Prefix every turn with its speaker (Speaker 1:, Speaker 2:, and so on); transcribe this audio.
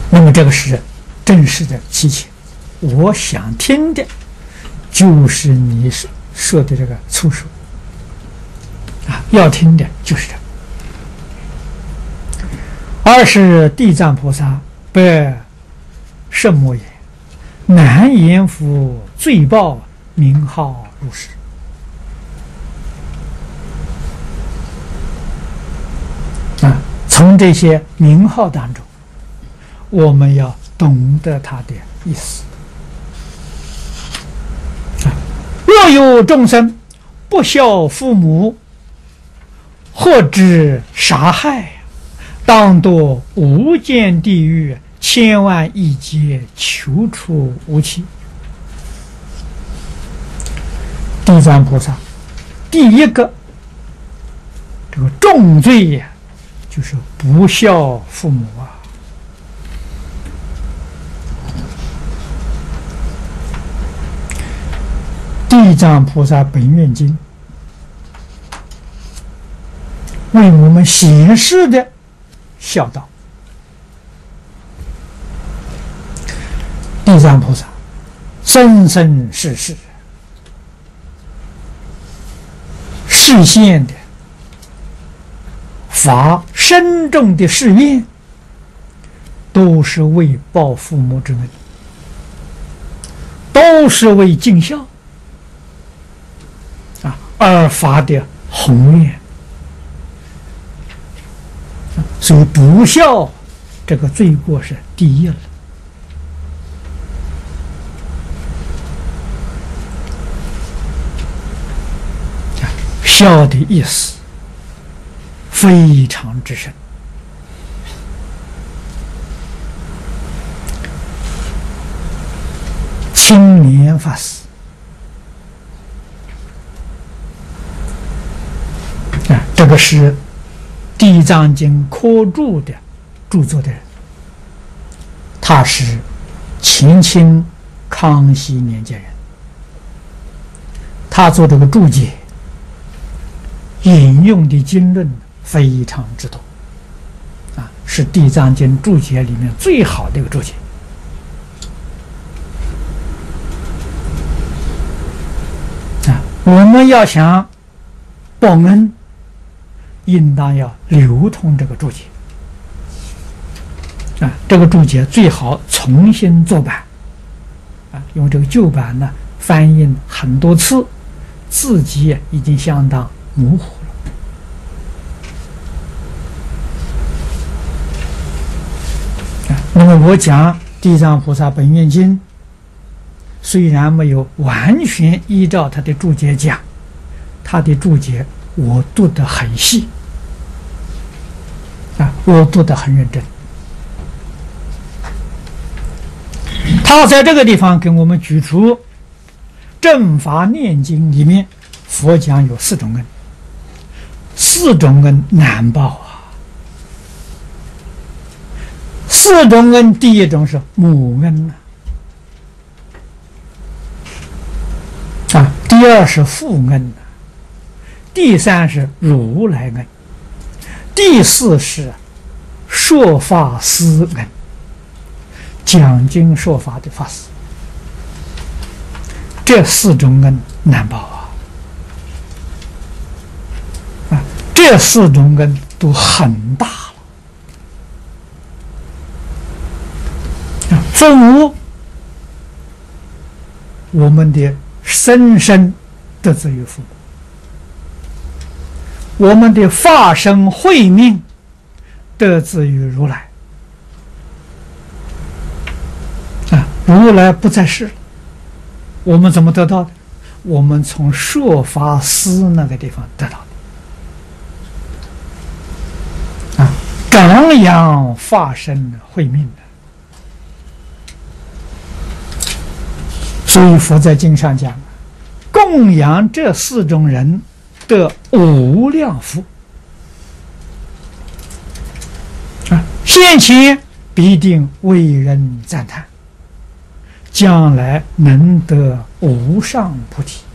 Speaker 1: 那么这个是真实的祈请，我想听的就是你说的这个粗说啊，要听的就是这个。二是地藏菩萨不圣莫言，难言夫罪报名号如是。从这些名号当中，我们要懂得它的意思。若有众生不孝父母，或知杀害，当堕无间地狱，千万亿劫，求出无期。地藏菩萨第一个这个重罪呀，就是不孝父母啊。地藏菩萨本愿经为我们显示的孝道。地藏菩萨生生世世实现的发深重的誓愿，都是为报父母之恩，都是为尽孝而发的宏愿。所以不孝这个罪过是第一了。孝的意思非常之深。青莲法师这个是《地藏经》科注的著作的人，他是前清康熙年间人，他做这个注解，引用的经论非常之多，是《地藏经》注解里面最好的一个注解。我们要想报恩，应当要流通这个注解这个注解最好重新做版因为这个旧版呢翻印很多次，字迹已经相当模糊了。那么我讲《地藏菩萨本愿经》，虽然没有完全依照他的注解讲，他的注解我读得很细我读得很认真。他在这个地方给我们举出正法念经里面佛讲有4种恩，4种恩难报4种恩，第一种是母恩第二是父恩第三是如来恩，第四是说法师恩，讲经说法的法师。这4种恩难报这4种恩都很大了。父母，我们的生身得自于父母，我们的法身慧命得自于如来如来不在世了，我们怎么得到的？我们从说法师那个地方得到的长养法身慧命的。所以佛在经上讲，供养这4种人得无量福现前必定为人赞叹，将来能得无上菩提。